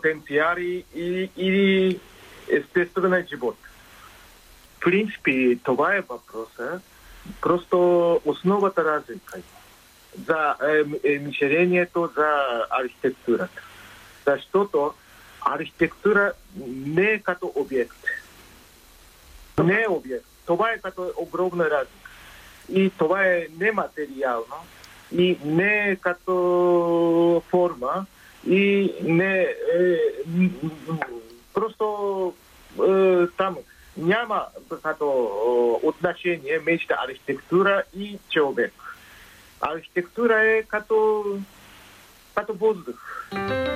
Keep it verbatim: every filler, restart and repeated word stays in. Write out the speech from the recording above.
потенциали и, или естествена живот. В принципе, това е въпроса. Просто основата разлика за е, е, мишленето за архитектурата. Защото архитектура не е като обект. Не е обект. Това е като огромна разлика. И това е нематериално, и не е като форма, и не е... Просто е, там няма като отношение между архитектура и човек. Архитектура е като, като въздух.